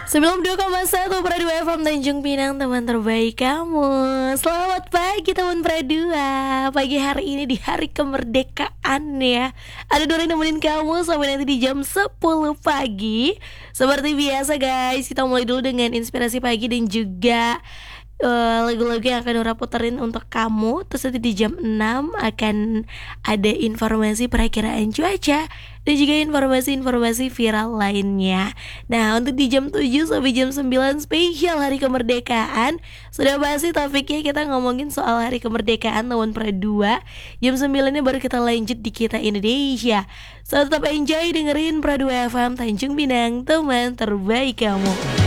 92,1 Pradu FM Tanjung Pinang, teman terbaik kamu. Selamat pagi teman Pradua. Pagi hari ini di hari kemerdekaan ya. Ada Dora nemenin kamu sampai nanti di jam 10 pagi. Seperti biasa guys, kita mulai dulu dengan inspirasi pagi dan juga lagu-lagu yang akan Dora puterin untuk kamu. Terus nanti di jam 6 akan ada informasi perakiraan cuaca dan juga informasi-informasi viral lainnya. Nah, untuk di jam 7 sampai jam 9 spesial hari kemerdekaan. Sudah pasti topiknya kita ngomongin soal hari kemerdekaan tahun Pradua. Jam 9 nya baru kita lanjut di Kita Indonesia. So tetap enjoy dengerin Pradua FM Tanjung Pinang, teman terbaik kamu.